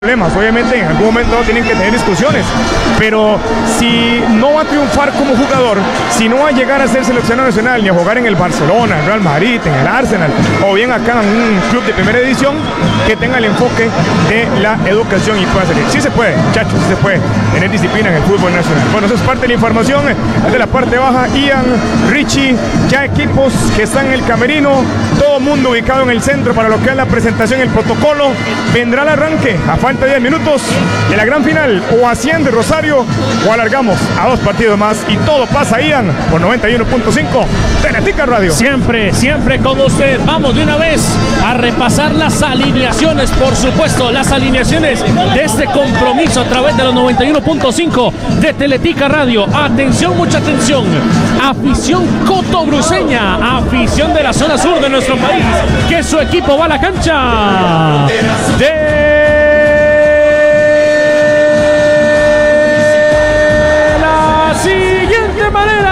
problemas. Obviamente en algún momento tienen que tener discusiones, pero si no va a triunfar como jugador, si no va a llegar a ser seleccionado nacional ni a jugar en el Barcelona, el Real Madrid, en el Arsenal o bien acá en un club de primera división, que tenga el enfoque de la educación y pueda salir. Sí se puede, muchachos, sí se puede tener disciplina en el fútbol nacional. Bueno, eso es parte de la información. Desde la parte baja, Ian, Richie, ya equipos que están en el camerino, todo mundo ubicado en el centro para lo que es la presentación, el protocolo. Vendrá el arranque a falta de 10 minutos de la gran final, o asciende Rosario o alargamos a 2 partidos más y todo pasa, Ian, por 91.5 Teletica Radio. Siempre, siempre con usted. Vamos de una vez a repasar las alineaciones, por supuesto, las alineaciones de este compromiso a través de los 91.5 de Teletica Radio. Atención, mucha atención. Afición cotobruceña, afición de la zona sur de nuestro país, que su equipo va a la cancha de la siguiente manera.